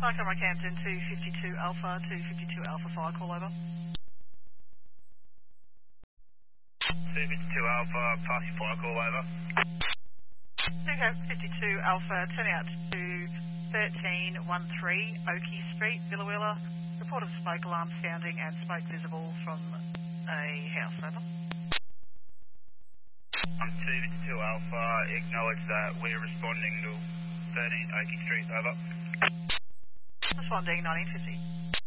Cyclone Rockhampton 252 Alpha, 252 Alpha fire call over. 252 Alpha, pass your fire call over. 252 Alpha, turn out to 1313 Oakey Street, Villaweela. Report of smoke alarm sounding and smoke visible from a house, over. 252 Alpha, acknowledge that we're responding to 13 Oakey Street, over. Responding 1950.